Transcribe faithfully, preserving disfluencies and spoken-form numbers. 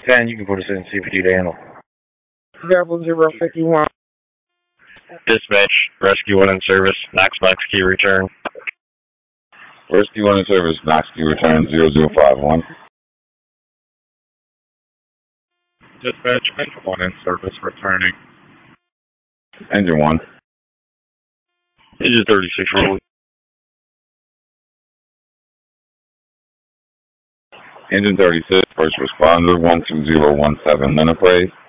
ten, you can put us in, see if you need to handle. Double zero fifty one. Dispatch, rescue one in service, Knox Knox key return. Rescue one in service, Knox key return zero zero five one. Dispatch, engine one in service, returning. Engine one. Engine thirty-six rolling. Engine thirty-six, first responder one two zero one seven, Menapre.